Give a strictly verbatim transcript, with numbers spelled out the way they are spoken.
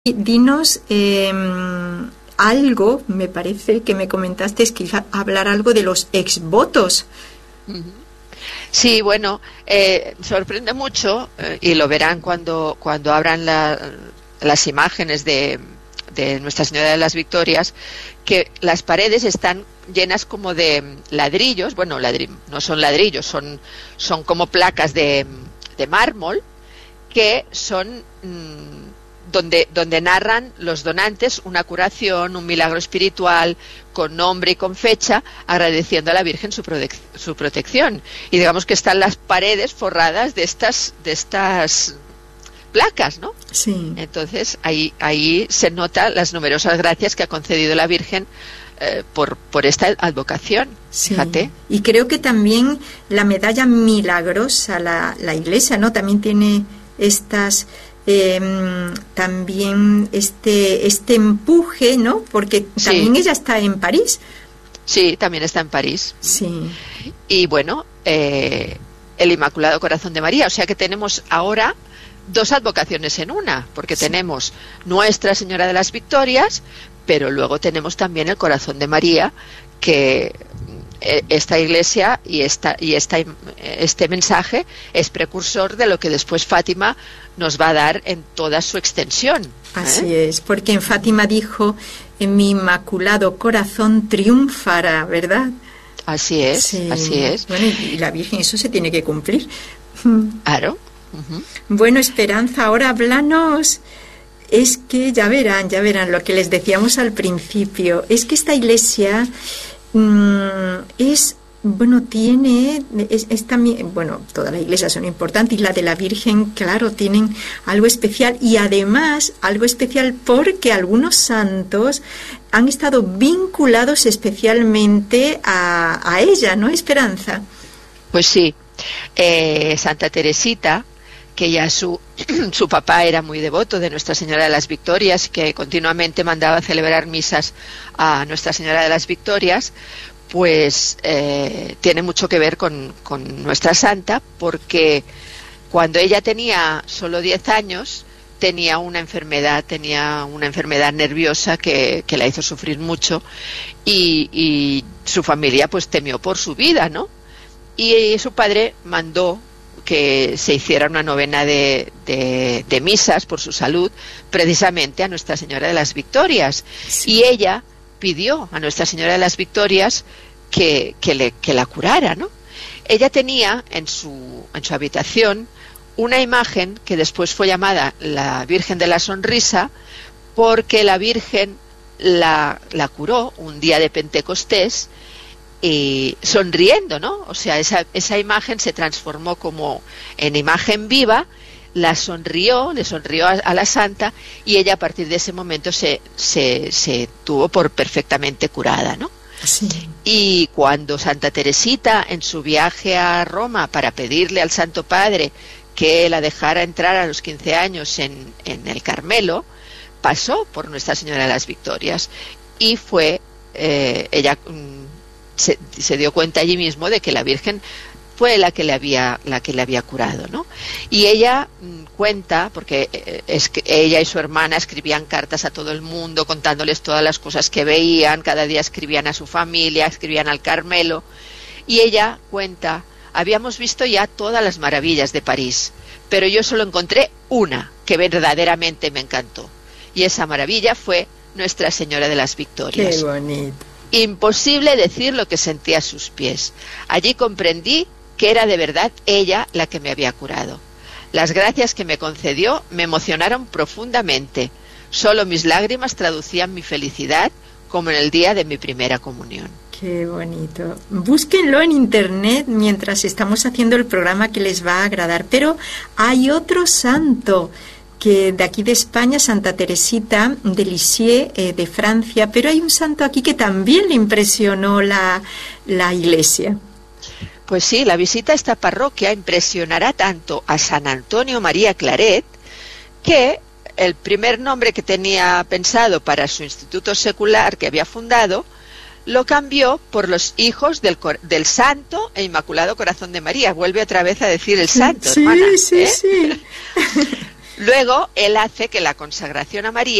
Dinos eh, algo, me parece que me comentaste que iba a hablar algo de los exvotos. Sí, bueno, eh, sorprende mucho, eh, y lo verán cuando, cuando abran la, las imágenes de, de Nuestra Señora de las Victorias, que las paredes están llenas como de ladrillos, bueno, ladri no son ladrillos, son, son como placas de, de mármol, que son... Mmm, Donde, donde narran los donantes una curación, un milagro espiritual, con nombre y con fecha, agradeciendo a la Virgen su, protec su protección. Y digamos que están las paredes forradas de estas, de estas placas, ¿no? Sí. Entonces, ahí, ahí se nota las numerosas gracias que ha concedido la Virgen eh, por, por esta advocación. Sí. Fíjate. Y creo que también la medalla milagrosa, la, la Iglesia, ¿no? También tiene estas... Eh, también este este empuje, ¿no? Porque también sí. Ella está en París. Sí, también está en París. Sí. Y bueno, eh, el Inmaculado Corazón de María, o sea que tenemos ahora dos advocaciones en una, porque sí. Tenemos Nuestra Señora de las Victorias, pero luego tenemos también el Corazón de María, que esta iglesia y esta y esta este mensaje es precursor de lo que después Fátima nos va a dar en toda su extensión. Así ¿eh? es, porque en Fátima dijo: en mi inmaculado corazón triunfará, ¿verdad? Así es, sí. Así es. Bueno, y la Virgen, eso se tiene que cumplir. Claro. Uh-huh. Bueno, Esperanza, ahora háblanos. Es que ya verán, ya verán lo que les decíamos al principio. Es que esta iglesia mm, es, bueno, tiene, es, es también, bueno, todas las iglesias son importantes y la de la Virgen, claro, tienen algo especial y además algo especial porque algunos santos han estado vinculados especialmente a, a ella, ¿no, Esperanza? Pues sí, eh, Santa Teresita, que ya su, su papá era muy devoto de Nuestra Señora de las Victorias, que continuamente mandaba celebrar misas a Nuestra Señora de las Victorias, pues eh, tiene mucho que ver con, con nuestra santa, porque cuando ella tenía solo diez años, tenía una enfermedad, tenía una enfermedad nerviosa que, que la hizo sufrir mucho, y, y su familia pues temió por su vida, ¿no? Y su padre mandó que se hiciera una novena de, de, de misas por su salud, precisamente a Nuestra Señora de las Victorias. Sí. Y ella pidió a Nuestra Señora de las Victorias que, que, le, que la curara, ¿no? Ella tenía en su, en su habitación una imagen que después fue llamada la Virgen de la Sonrisa, porque la Virgen la, la curó un día de Pentecostés, y sonriendo, ¿no? O sea, esa, esa imagen se transformó como en imagen viva, la sonrió, le sonrió a, a la santa, y ella a partir de ese momento se, se, se tuvo por perfectamente curada, ¿no? Sí. Y cuando Santa Teresita, en su viaje a Roma para pedirle al Santo Padre que la dejara entrar a los quince años en, en el Carmelo, pasó por Nuestra Señora de las Victorias, y fue, eh, ella... Se, se dio cuenta allí mismo de que la Virgen fue la que le había la que le había curado, ¿no? Y ella mmm, cuenta, porque eh, es que ella y su hermana escribían cartas a todo el mundo contándoles todas las cosas que veían, cada día escribían a su familia, escribían al Carmelo, y ella cuenta: habíamos visto ya todas las maravillas de París, pero yo solo encontré una que verdaderamente me encantó, y esa maravilla fue Nuestra Señora de las Victorias. Qué bonito. Imposible decir lo que sentía a sus pies. Allí comprendí que era de verdad ella la que me había curado. Las gracias que me concedió me emocionaron profundamente. Solo mis lágrimas traducían mi felicidad, como en el día de mi primera comunión. Qué bonito. Búsquenlo en internet mientras estamos haciendo el programa, que les va a agradar. Pero hay otro santo que de aquí de España, Santa Teresita de Lisieux, eh, de Francia, pero hay un santo aquí que también le impresionó la, la iglesia. Pues sí, la visita a esta parroquia impresionará tanto a San Antonio María Claret, que el primer nombre que tenía pensado para su instituto secular que había fundado, lo cambió por los hijos del, del Santo e Inmaculado Corazón de María. Vuelve otra vez a decir el santo, sí, hermana. Sí, ¿eh? sí, Luego él hace que la consagración a María